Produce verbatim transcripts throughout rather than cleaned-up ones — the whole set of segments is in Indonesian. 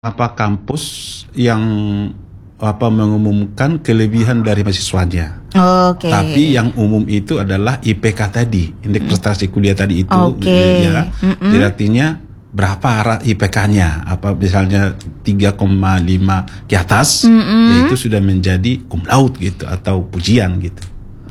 Apa kampus yang apa mengumumkan kelebihan dari mahasiswanya. Oke. Tapi yang umum itu adalah I P K tadi, indeks prestasi kuliah tadi itu. Oke. Ya. Jadi artinya berapa arah I P K-nya? Apa misalnya tiga koma lima ke atas, Mm-mm. yaitu sudah menjadi cum laude gitu atau pujian gitu.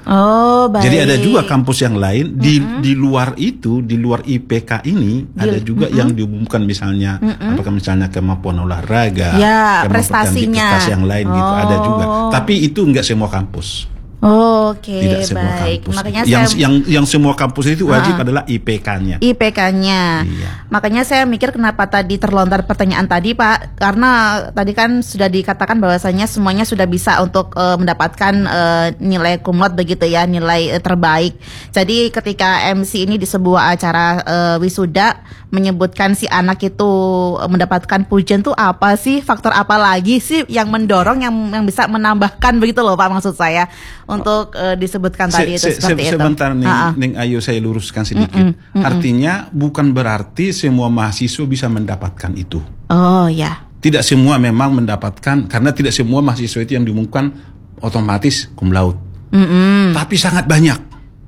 Oh, baik. Jadi ada juga kampus yang lain di mm-hmm. di luar itu, di luar I P K ini di, ada juga mm-hmm. yang diumumkan misalnya mm-hmm. apakah misalnya kemampuan olahraga, ya, kemampuan prestasinya, prestasi yang lain oh. gitu ada juga. Tapi itu enggak semua kampus. Oh, oke, tidak semua baik. kampus. Makanya yang, saya, yang yang semua kampus itu wajib uh, adalah I P K-nya. I P K-nya. Iya. Makanya saya mikir kenapa tadi terlontar pertanyaan tadi, Pak, karena tadi kan sudah dikatakan bahwasanya semuanya sudah bisa untuk uh, mendapatkan uh, nilai cum laude begitu ya, nilai uh, terbaik. Jadi ketika M C ini di sebuah acara uh, wisuda menyebutkan si anak itu mendapatkan pujian tuh apa sih? Faktor apa lagi sih yang mendorong yang yang bisa menambahkan begitu loh, Pak, maksud saya untuk uh, disebutkan tadi se, itu se, seperti se, itu. Sebentar nih, uh-uh. Neng Ayu saya luruskan sedikit. Mm-mm, mm-mm. Artinya bukan berarti semua mahasiswa bisa mendapatkan itu. Oh ya. Tidak semua memang mendapatkan, karena tidak semua mahasiswa itu yang diumumkan otomatis cum laude. Mm-mm. Tapi sangat banyak.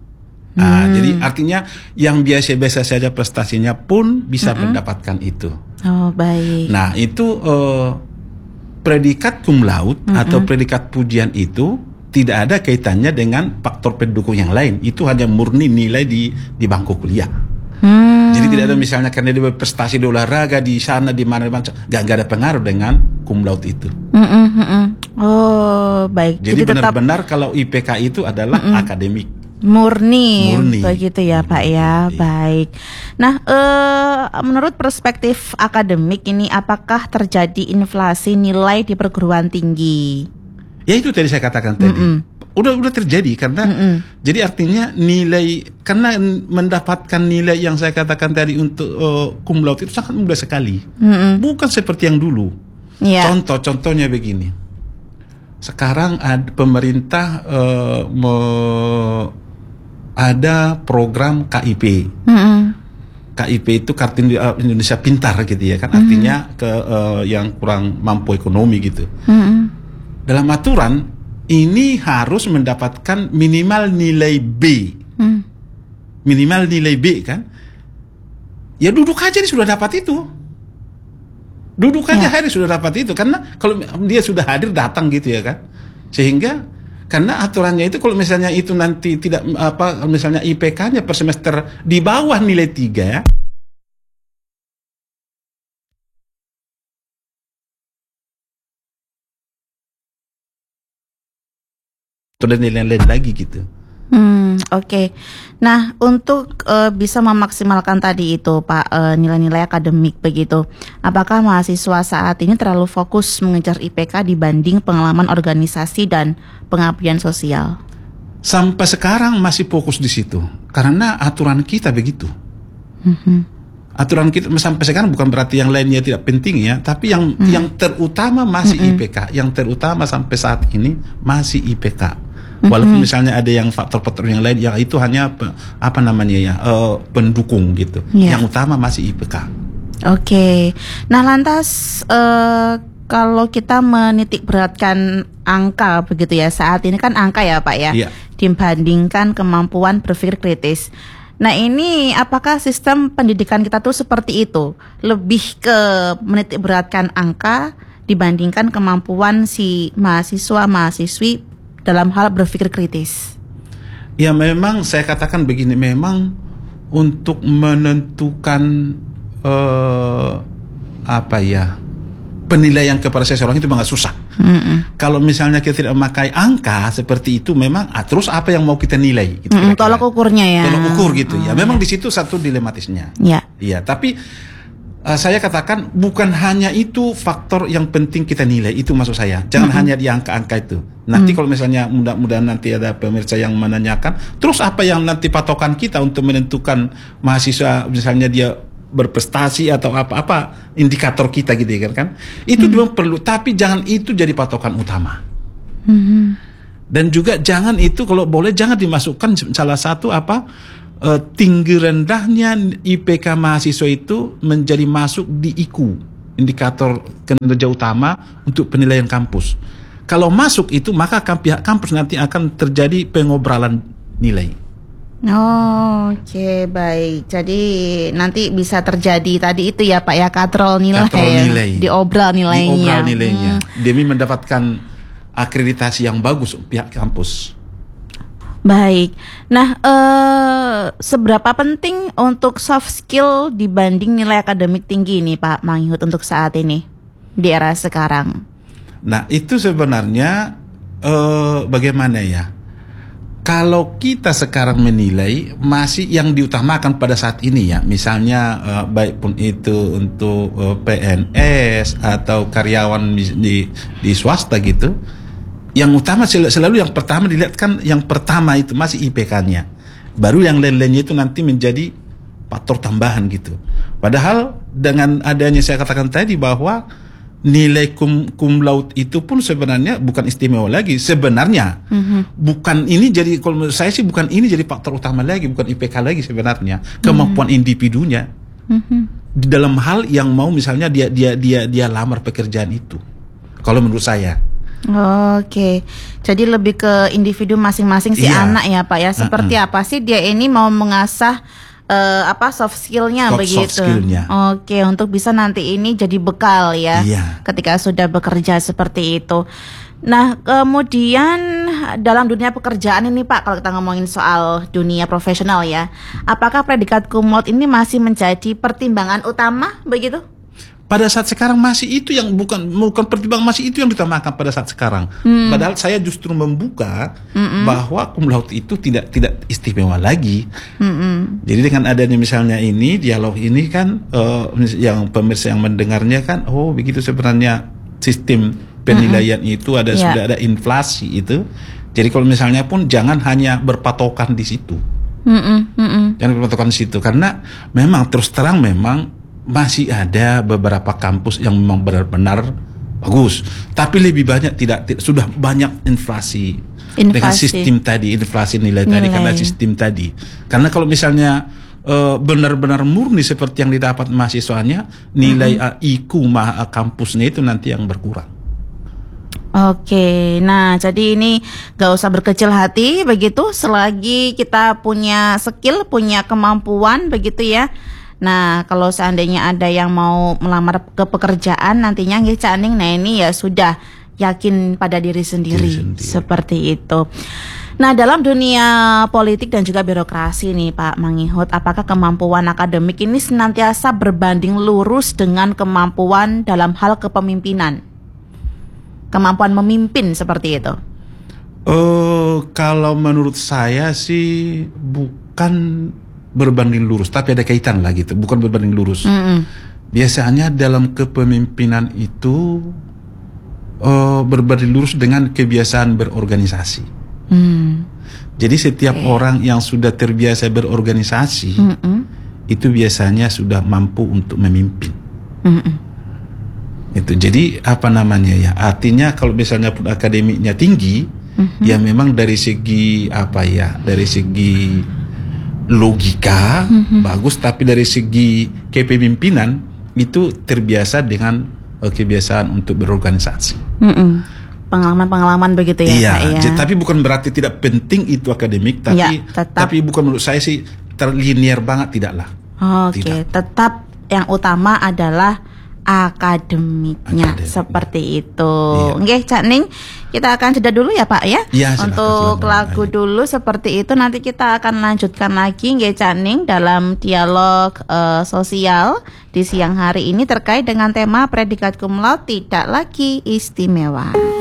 Nah, hmm. jadi artinya yang biasa-biasa saja prestasinya pun bisa Mm-mm. mendapatkan itu. Oh, baik. Nah, itu uh, predikat cum laude Mm-mm. atau predikat pujian itu tidak ada kaitannya dengan faktor pendukung yang lain. Itu hanya murni nilai di di bangku kuliah. Hmm. Jadi tidak ada misalnya karena dia berprestasi di olahraga di sana di mana mana, nggak nggak ada pengaruh dengan cum laude itu. Mm-mm, mm-mm. Oh, baik. Jadi, Jadi benar-benar kalau I P K itu adalah Mm-mm. akademik. Murni, Murni, begitu ya, Pak ya. Murni. Baik. Nah, eh, menurut perspektif akademik ini, apakah terjadi inflasi nilai di perguruan tinggi? Ya itu tadi saya katakan tadi. Mm-mm. Udah udah terjadi karena Mm-mm. jadi artinya nilai karena mendapatkan nilai yang saya katakan tadi untuk uh, cum laude itu sangat mudah sekali. Mm-mm. Bukan seperti yang dulu. Yeah. Contoh-contohnya begini. Sekarang ada pemerintah uh, me, ada program K I P. Mm-mm. K I P itu Kartu Indonesia Pintar gitu ya kan, mm-hmm. artinya ke uh, yang kurang mampu ekonomi gitu. Mm-hmm. Dalam aturan ini harus mendapatkan minimal nilai B, mm. minimal nilai B kan? Ya duduk aja dia sudah dapat itu, duduk aja ya. Hadir sudah dapat itu karena kalau dia sudah hadir datang gitu ya kan, sehingga karena aturannya itu kalau misalnya itu nanti tidak apa misalnya I P K-nya per semester di bawah nilai tiga ya. Dan nilai-nilai lagi gitu. Hmm, oke. Okay. Nah, untuk uh, bisa memaksimalkan tadi itu, Pak, uh, nilai-nilai akademik begitu. Apakah mahasiswa saat ini terlalu fokus mengejar I P K dibanding pengalaman organisasi dan pengabdian sosial? Sampai sekarang masih fokus di situ, karena aturan kita begitu. Mm-hmm. Aturan kita sampai sekarang bukan berarti yang lainnya tidak penting ya, tapi yang mm-hmm. yang terutama masih mm-hmm. I P K. Yang terutama sampai saat ini masih I P K. Walaupun mm-hmm. misalnya ada yang faktor-faktor yang lain, yang itu hanya apa namanya ya uh, pendukung gitu. Yeah. Yang utama masih I P K. Oke. Okay. Nah lantas uh, kalau kita menitik beratkan angka begitu ya, saat ini kan angka ya Pak ya, yeah. dibandingkan kemampuan berpikir kritis. Nah ini apakah sistem pendidikan kita tuh seperti itu, lebih ke menitik beratkan angka dibandingkan kemampuan si mahasiswa mahasiswi dalam hal berpikir kritis? Ya memang saya katakan begini, memang untuk menentukan uh, apa ya penilaian kepada seseorang itu sangat susah. Mm-mm. Kalau misalnya kita tidak memakai angka seperti itu, memang ah, terus apa yang mau kita nilai? Gitu, mm, tolak ukurnya ya. Tolak ukur gitu oh, ya. Memang ya. Di situ satu dilematisnya. Ya. Iya, tapi Uh, saya katakan bukan hanya itu faktor yang penting kita nilai, itu maksud saya. Jangan mm-hmm. hanya di angka-angka itu. Nanti mm. kalau misalnya mudah-mudahan nanti ada pemirsa yang menanyakan, terus apa yang nanti patokan kita untuk menentukan mahasiswa misalnya dia berprestasi atau apa-apa indikator kita gitu kan kan? Itu mm. memang perlu, tapi jangan itu jadi patokan utama. Mm-hmm. Dan juga jangan itu kalau boleh jangan dimasukkan salah satu apa uh, tinggi rendahnya I P K mahasiswa itu menjadi masuk di I Q. indikator kinerja utama untuk penilaian kampus. Kalau masuk itu, maka pihak kampus nanti akan terjadi pengobralan nilai. Oh, oke, okay, baik. Jadi nanti bisa terjadi tadi itu ya Pak ya, katrol nilai, katrol nilai. diobral nilainya. Diobral nilainya hmm. demi mendapatkan akreditasi yang bagus pihak kampus. Baik. Nah, eh, seberapa penting untuk soft skill dibanding nilai akademik tinggi nih Pak Manghut untuk saat ini di era sekarang? Nah, itu sebenarnya eh, bagaimana ya? Kalau kita sekarang menilai masih yang diutamakan pada saat ini ya, misalnya eh, baik pun itu untuk eh, P N S atau karyawan di, di, di swasta gitu. Yang utama sel selalu yang pertama dilihat kan, yang pertama itu masih I P K-nya. Baru yang lain-lainnya itu nanti menjadi faktor tambahan gitu. Padahal dengan adanya saya katakan tadi bahwa nilai cum, cum laude itu pun sebenarnya bukan istimewa lagi. Sebenarnya mm-hmm. bukan ini jadi, kalau menurut saya sih bukan ini jadi faktor utama lagi, bukan I P K lagi sebenarnya. Kemampuan mm-hmm. individunya mm-hmm. di dalam hal yang mau misalnya dia dia dia dia lamar pekerjaan itu. Kalau menurut saya. Oke, jadi lebih ke individu masing-masing si yeah. anak ya Pak ya. Seperti uh-uh. apa sih dia ini mau mengasah uh, apa soft skillnya soft, begitu? Soft skillnya. Oke, untuk bisa nanti ini jadi bekal ya, yeah. ketika sudah bekerja seperti itu. Nah, kemudian dalam dunia pekerjaan ini Pak, kalau kita ngomongin soal dunia profesional ya, apakah predikat cum laude ini masih menjadi pertimbangan utama begitu? Pada saat sekarang masih itu yang bukan bukan pertimbangan, masih itu yang ditamakan pada saat sekarang. Hmm. Padahal saya justru membuka Mm-mm. bahwa cum laude itu tidak tidak istimewa lagi. Mm-mm. Jadi dengan adanya misalnya ini dialog ini kan uh, yang pemirsa yang mendengarnya kan, oh begitu sebenarnya sistem penilaian Mm-mm. itu ada yeah. sudah ada inflasi itu. Jadi kalau misalnya pun jangan hanya berpatokan di situ. Mm-mm. Mm-mm. Jangan berpatokan di situ karena memang terus terang memang masih ada beberapa kampus yang memang benar-benar bagus, tapi lebih banyak tidak, tidak sudah banyak inflasi, inflasi dengan sistem tadi, inflasi nilai, nilai tadi karena sistem tadi. Karena kalau misalnya uh, benar-benar murni seperti yang didapat mahasiswanya, nilai mm-hmm. I Q mah kampusnya itu nanti yang berkurang. Oke, nah jadi ini gak usah berkecil hati begitu, selagi kita punya skill, punya kemampuan begitu ya. Nah, kalau seandainya ada yang mau melamar ke pekerjaan nantinya nggih Cak Ning, nah ini ya sudah yakin pada diri sendiri, diri sendiri. Seperti itu. Nah, dalam dunia politik dan juga birokrasi nih Pak Manghut, apakah kemampuan akademik ini senantiasa berbanding lurus dengan kemampuan dalam hal kepemimpinan? Kemampuan memimpin seperti itu? Uh, kalau menurut saya sih bukan berbanding lurus, tapi ada kaitan lah gitu, bukan berbanding lurus. Mm-hmm. Biasanya dalam kepemimpinan itu uh, berbanding lurus dengan kebiasaan berorganisasi. Mm. Jadi setiap okay. orang yang sudah terbiasa berorganisasi, mm-hmm. itu biasanya sudah mampu untuk memimpin. Mm-hmm. Itu jadi apa namanya ya? Artinya kalau misalnya pun akademiknya tinggi, mm-hmm. ya memang dari segi apa ya? Dari segi logika mm-hmm. bagus, tapi dari segi kepemimpinan itu terbiasa dengan uh, kebiasaan untuk berorganisasi. Mm-hmm. Pengalaman-pengalaman begitu ya, iya, Pak, ya. Tapi bukan berarti tidak penting itu akademik, tapi ya, tapi bukan menurut saya sih terlinier banget, tidaklah. Oke, okay. Tetap yang utama adalah akademiknya, akademik. Seperti itu. Oke, iya. Cak Ning, kita akan jeda dulu ya Pak ya, ya untuk silakan, lagu silakan. Dulu seperti itu, nanti kita akan lanjutkan lagi nggih Cak Ning dalam dialog uh, sosial di siang hari ini terkait dengan tema predikat cum laude tidak lagi istimewa.